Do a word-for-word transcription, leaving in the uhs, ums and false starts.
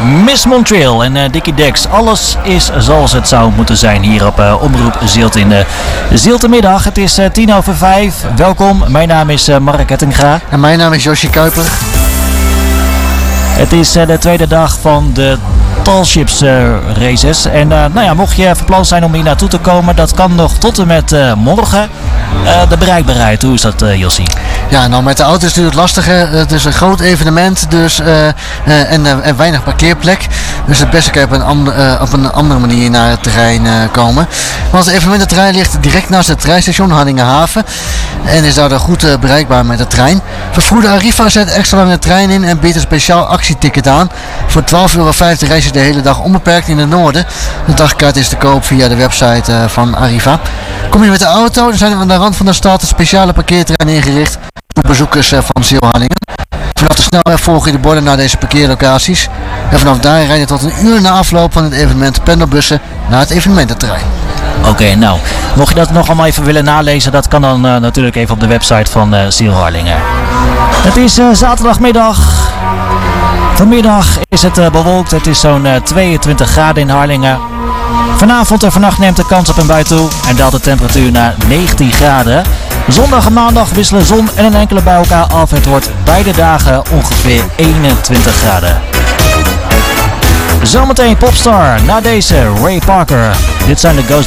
Miss Montreal en uh, Dickie Dex. Alles is zoals het zou moeten zijn hier op uh, Omroep Zilt in de Ziltemiddag. Het is uh, tien over vijf. Welkom, mijn naam is uh, Mark Hettinga. En mijn naam is Joshi Kuiper. Het is uh, de tweede dag van de Tallships uh, races. En uh, nou ja, mocht je van plan zijn om hier naartoe te komen, dat kan nog tot en met uh, morgen. Uh, de bereikbaarheid, hoe is dat uh, Jossie? Ja, nou met de auto is het natuurlijk lastiger. Het is een groot evenement dus, uh, uh, en, uh, en weinig parkeerplek. Dus het beste kan je op een, and, uh, op een andere manier naar het terrein uh, komen. Want het evenemententerrein ligt direct naast het treinstation Harlingerhaven. En is daardoor goed uh, bereikbaar met de trein. Vervoerder Arriva zet extra lange trein in en biedt een speciaal actieticket aan. Voor twaalf euro vijftig reis je de hele dag onbeperkt in het noorden. De dagkaart is te koop via de website uh, van Arriva. Kom je met de auto, dan zijn er aan de rand van de stad een speciale parkeerterrein ingericht voor bezoekers uh, van Ziel-Harlingen. Vanaf de snelweg volg je de borden naar deze parkeerlocaties. En vanaf daar rijden tot een uur na afloop van het evenement pendelbussen naar het evenemententerrein. Oké, okay, nou, mocht je dat nog allemaal even willen nalezen, dat kan dan uh, natuurlijk even op de website van uh, Ziel-Harlingen. Het is uh, zaterdagmiddag. Vanmiddag is het uh, bewolkt, het is zo'n uh, tweeëntwintig graden in Harlingen. Vanavond en vannacht neemt de kans op een bui toe en daalt de temperatuur naar negentien graden. Zondag en maandag wisselen zon en een enkele bij elkaar af. Het wordt beide dagen ongeveer eenentwintig graden. Zometeen Popstar, na deze Ray Parker. Dit zijn de Ghostbusters.